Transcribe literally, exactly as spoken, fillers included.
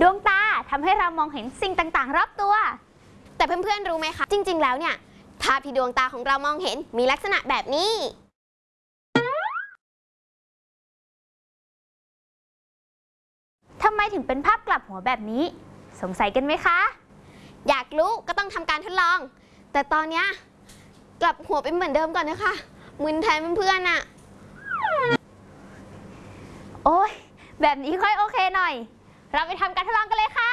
ดวงตาทำให้เรามองเห็นสิ่งต่างๆรอบตัวแต่เพื่อนๆรู้ไหมคะจริงๆแล้วเนี่ยภาพที่ดวงตาของเรามองเห็นมีลักษณะแบบนี้ทำไมถึงเป็นภาพกลับหัวแบบนี้สงสัยกันไหมคะอยากรู้ก็ต้องทำการทดลองแต่ตอนนี้กลับหัวเป็นเหมือนเดิมก่อนนะคะมึนแทนเพื่อนๆน่ะโอ้ยแบบนี้ค่อยโอเคหน่อยเราไปทำการทดลองกันเลยค่ะ